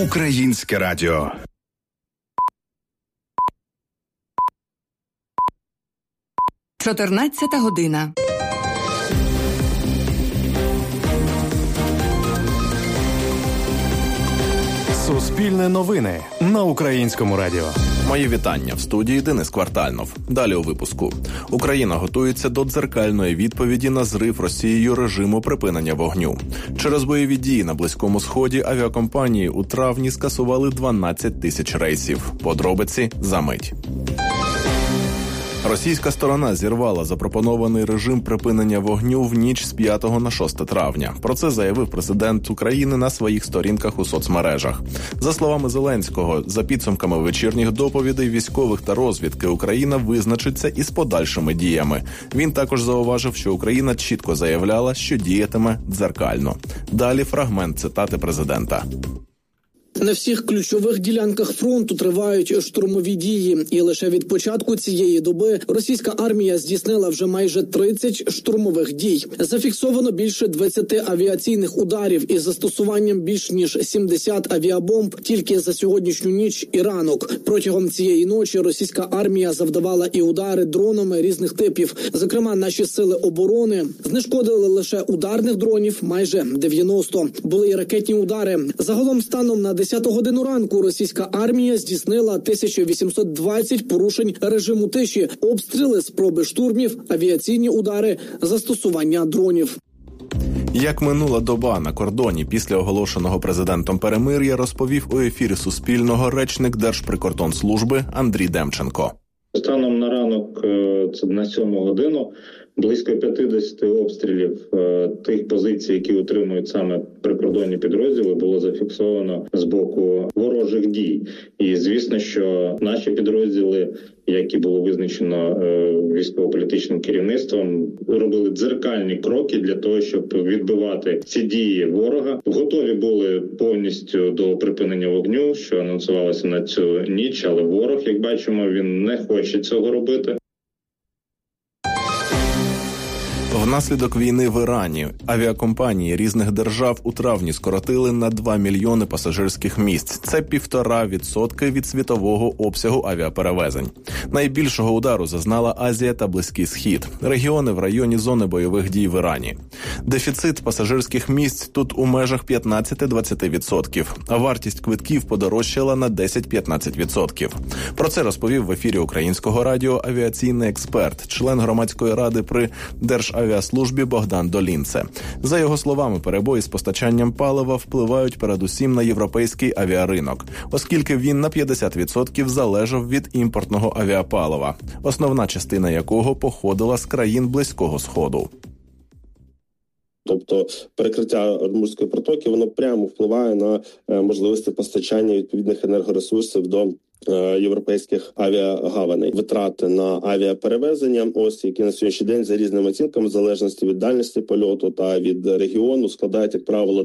Українське радіо. Чотирнадцята година. Суспільне новини на Українському радіо. Мої вітання. В студії Денис Квартальнов. Далі у випуску. Україна готується до дзеркальної відповіді на зрив Росією режиму припинення вогню. Через бойові дії на Близькому Сході авіакомпанії у травні скасували 12 тисяч рейсів. Подробиці за мить. Російська сторона зірвала запропонований режим припинення вогню в ніч з 5 на 6 травня. Про це заявив президент України на своїх сторінках у соцмережах. За словами Зеленського, за підсумками вечірніх доповідей військових та розвідки, Україна визначиться із подальшими діями. Він також зауважив, що Україна чітко заявляла, що діятиме дзеркально. Далі фрагмент цитати президента. На всіх ключових ділянках фронту тривають штурмові дії. І лише від початку цієї доби російська армія здійснила вже майже 30 штурмових дій. Зафіксовано більше 20 авіаційних ударів із застосуванням більш ніж 70 авіабомб тільки за сьогоднішню ніч і ранок. Протягом цієї ночі російська армія завдавала і удари дронами різних типів. Зокрема, наші сили оборони знешкодили лише ударних дронів майже 90. Були і ракетні удари. Загалом станом на 10 годину ранку російська армія здійснила 1820 порушень режиму тиші, обстріли, спроби штурмів, авіаційні удари, застосування дронів. Як минула доба на кордоні після оголошеного президентом перемир'я, розповів у ефірі Суспільного речник Держприкордонслужби Андрій Демченко. Станом на ранок, це на 7 годину, близько 50 обстрілів тих позицій, які утримують саме прикордонні підрозділи, було зафіксовано з боку ворожих дій. І звісно, що наші підрозділи, які було визначено військово-політичним керівництвом, робили дзеркальні кроки для того, щоб відбивати ці дії ворога. Готові були повністю до припинення вогню, що анонсувалося на цю ніч, але ворог, як бачимо, він не хоче цього робити. Внаслідок війни в Ірані авіакомпанії різних держав у травні скоротили на 2 мільйони пасажирських місць. Це 1,5% від світового обсягу авіаперевезень. Найбільшого удару зазнала Азія та Близький Схід, регіони в районі зони бойових дій в Ірані. Дефіцит пасажирських місць тут у межах 15-20%, а вартість квитків подорожчала на 10-15%. Про це розповів в ефірі Українського радіо авіаційний експерт, член громадської ради при Державіаслужбі Богдан Долінце. За його словами, перебої з постачанням палива впливають передусім на європейський авіаринок, оскільки він на 50% залежав від імпортного авіапалива, основна частина якого походила з країн Близького Сходу. Тобто перекриття Ормузької протоки, воно прямо впливає на можливості постачання відповідних енергоресурсів до європейських авіагаваней. Витрати на авіаперевезення, ось які на сьогоднішній день за різними оцінками, в залежності від дальності польоту та від регіону, складають, як правило,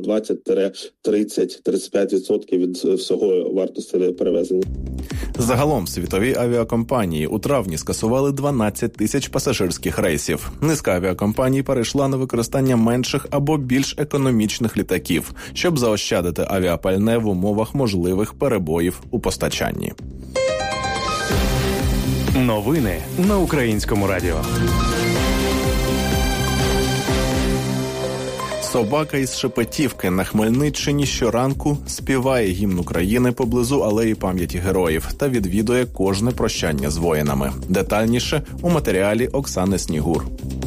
20-30-35% від всього вартості перевезення. Загалом світові авіакомпанії у травні скасували 12 тисяч пасажирських рейсів. Низка авіакомпаній перейшла на використання менших або більш економічних літаків, щоб заощадити авіапальне в умовах можливих перебоїв у постачанні. Новини на Українському радіо. Собака із Шепетівки на Хмельниччині щоранку співає гімн України поблизу Алеї пам'яті героїв та відвідує кожне прощання з воїнами. Детальніше у матеріалі Оксани Снігур.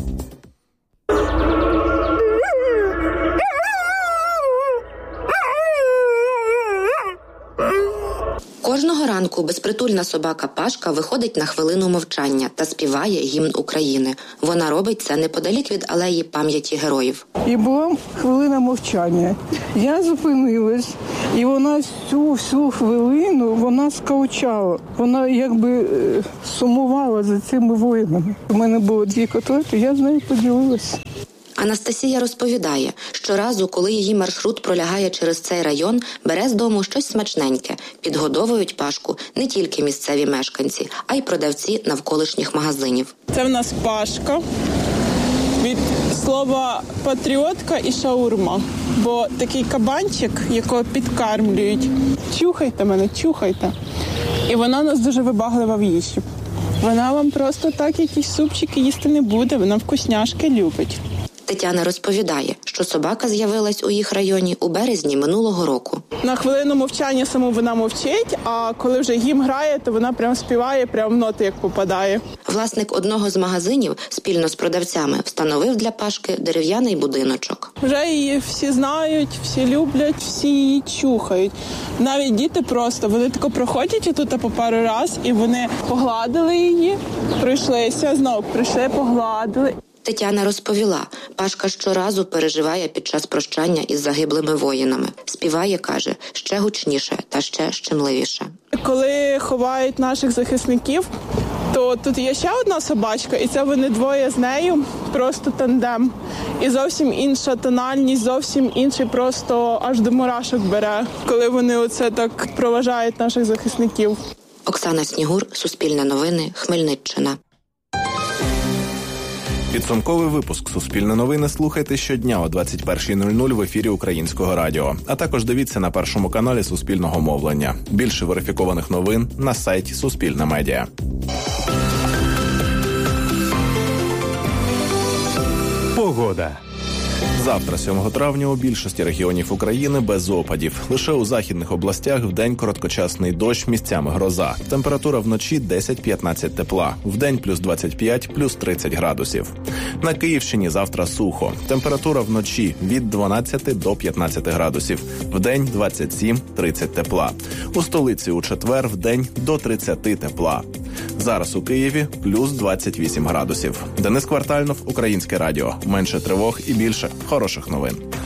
Кожного ранку безпритульна собака Пашка виходить на хвилину мовчання та співає гімн України. Вона робить це неподалік від Алеї пам'яті героїв. І була хвилина мовчання. Я зупинилась, і вона всю хвилину вона скавчала. Вона якби сумувала за цими воїнами. У мене було 2 котлети, я з нею поділилася. Анастасія розповідає, щоразу, коли її маршрут пролягає через цей район, бере з дому щось смачненьке. Підгодовують Пашку не тільки місцеві мешканці, а й продавці навколишніх магазинів. Це в нас Пашка від слово патріотка і шаурма. Бо такий кабанчик, якого підкармлюють. Чухайте мене, чухайте. І вона у нас дуже вибаглива в їжі. Вона вам просто так якісь супчики їсти не буде, вона вкусняшки любить. Тетяна розповідає, що собака з'явилась у їх районі у березні минулого року. На хвилину мовчання саму вона мовчить, а коли вже гімн грає, то вона прям співає, прям в ноти як попадає. Власник одного з магазинів спільно з продавцями встановив для Пашки дерев'яний будиночок. Вже її всі знають, всі люблять, всі її чухають. Навіть діти просто, вони тако проходять тут по пару раз, і вони погладили її, пройшлися, знову прийшли, погладили. Тетяна розповіла, Пашка щоразу переживає під час прощання із загиблими воїнами. Співає, каже, ще гучніше та ще щемливіше. Коли ховають наших захисників, то тут є ще одна собачка, і це вони двоє з нею, просто тандем. І зовсім інша тональність, зовсім інший, просто аж до мурашок бере, коли вони оце так проважають наших захисників. Оксана Снігур, Суспільне новини, Хмельниччина. Підсумковий випуск «Суспільне новини» слухайте щодня о 21:00 в ефірі Українського радіо. А також дивіться на Першому каналі Суспільного мовлення. Більше верифікованих новин на сайті Суспільне медіа. Погода. Завтра, 7 травня, у більшості регіонів України без опадів. Лише у західних областях вдень короткочасний дощ, місцями гроза. Температура вночі 10-15 тепла. Вдень плюс 25, плюс 30 градусів. На Київщині завтра сухо. Температура вночі від 12 до 15 градусів. Вдень 27-30 тепла. У столиці у четвер вдень до 30 тепла. Зараз у Києві плюс 28 градусів. Денис Квартальнов, Українське радіо. Менше тривог і більше хороших новин.